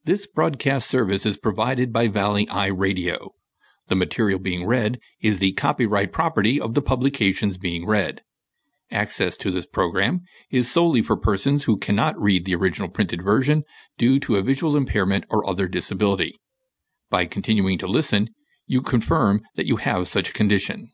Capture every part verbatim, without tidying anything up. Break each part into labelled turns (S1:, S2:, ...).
S1: This broadcast service is provided by Valley Eye Radio. The material being read is the copyright property of the publications being read. Access to this program is solely for persons who cannot read the original printed version due to a visual impairment or other disability. By continuing to listen, you confirm that you have such a condition.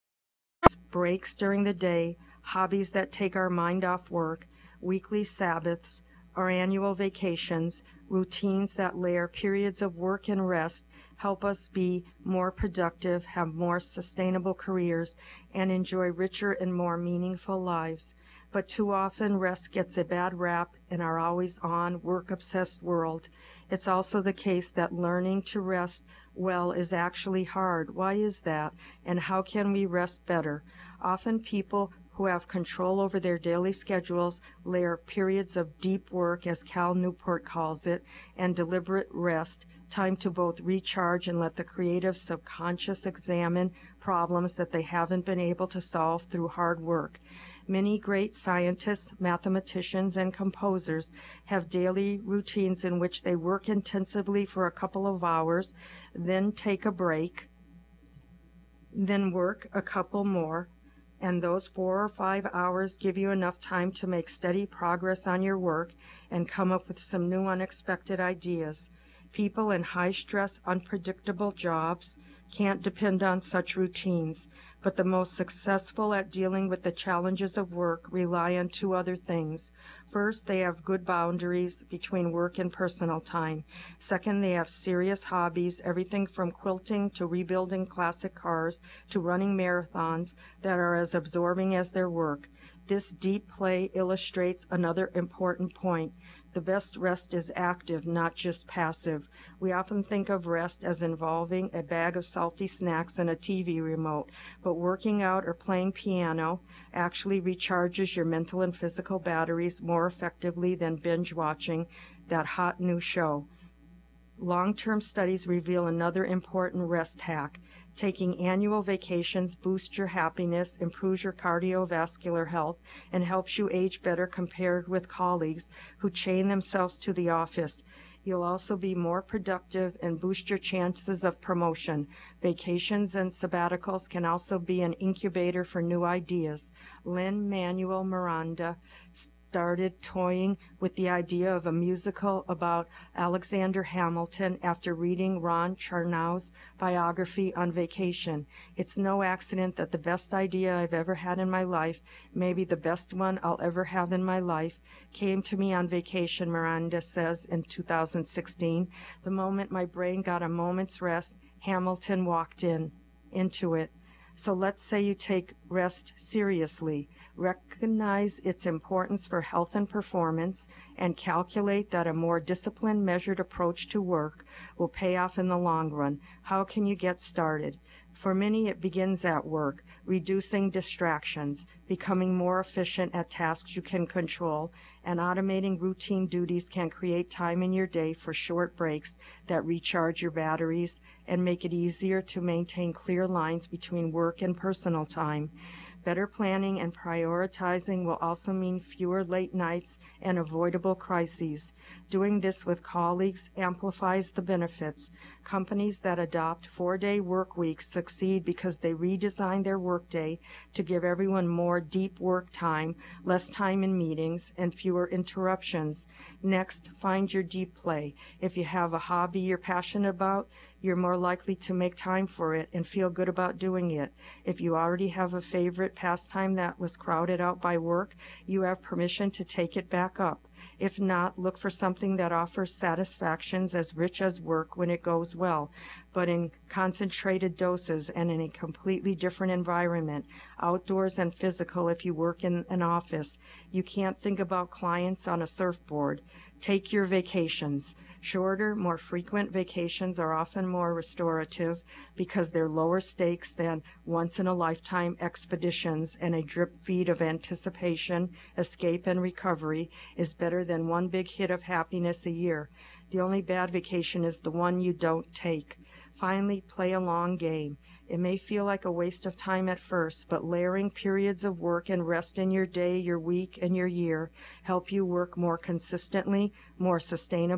S2: Breaks during the day, hobbies that take our mind off work, weekly Sabbaths, our annual vacations, routines that layer periods of work and rest help us be more productive, have more sustainable careers, and enjoy richer and more meaningful lives. But too often rest gets a bad rap in our always-on, work-obsessed world. It's also the case that learning to rest well is actually hard. Why is that? And how can we rest better? Often people who have control over their daily schedules layer periods of deep work, as Cal Newport calls it, and deliberate rest, time to both recharge and let the creative subconscious examine problems that they haven't been able to solve through hard work. Many great scientists, mathematicians, and composers have daily routines in which they work intensively for a couple of hours, then take a break, then work a couple more, and those four or five hours give you enough time to make steady progress on your work and come up with some new unexpected ideas. People in high-stress, unpredictable jobs can't depend on such routines, but the most successful at dealing with the challenges of work rely on two other things. First, they have good boundaries between work and personal time. Second, they have serious hobbies, everything from quilting to rebuilding classic cars to running marathons that are as absorbing as their work. This deep play illustrates another important point. The best rest is active, not just passive. We often think of rest as involving a bag of salty snacks and a T V remote, but working out or playing piano actually recharges your mental and physical batteries more effectively than binge watching that hot new show. Long-term studies reveal another important rest hack. Taking annual vacations boosts your happiness, improves your cardiovascular health, and helps you age better compared with colleagues who chain themselves to the office. You'll also be more productive and boost your chances of promotion. Vacations and sabbaticals can also be an incubator for new ideas. Lin-Manuel Miranda started toying with the idea of a musical about Alexander Hamilton after reading Ron Chernow's biography On Vacation. It's no accident that the best idea I've ever had in my life, maybe the best one I'll ever have in my life, came to me on vacation, Miranda says in two thousand sixteen. The moment my brain got a moment's rest, Hamilton walked in, into it. So let's say you take rest seriously, recognize its importance for health and performance, and calculate that a more disciplined, measured approach to work will pay off in the long run. How can you get started? For many, it begins at work, reducing distractions, becoming more efficient at tasks you can control, and automating routine duties can create time in your day for short breaks that recharge your batteries and make it easier to maintain clear lines between work and personal time. Better planning and prioritizing will also mean fewer late nights and avoidable crises. Doing this with colleagues amplifies the benefits. Companies that adopt four-day work weeks succeed because they redesign their workday to give everyone more deep work time, less time in meetings, and fewer interruptions. Next, find your deep play. If you have a hobby you're passionate about, you're more likely to make time for it and feel good about doing it. If you already have a favorite pastime that was crowded out by work, you have permission to take it back up. If not, look for something that offers satisfactions as rich as work when it goes well, but in concentrated doses and in a completely different environment, outdoors and physical if you work in an office. You can't think about clients on a surfboard. Take your vacations. Shorter, more frequent vacations are often more restorative because they're lower stakes than once-in-a-lifetime expeditions, and a drip feed of anticipation, escape, and recovery is better than one big hit of happiness a year. The only bad vacation is the one you don't take. Finally, play a long game. It may feel like a waste of time at first, but layering periods of work and rest in your day, your week, and your year help you work more consistently, more sustainably,